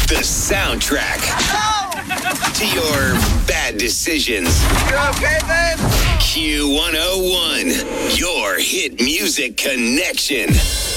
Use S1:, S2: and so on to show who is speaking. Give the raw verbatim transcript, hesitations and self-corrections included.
S1: The soundtrack to your bad decisions.
S2: You okay, babe?
S1: Q one oh one, your hit music connection.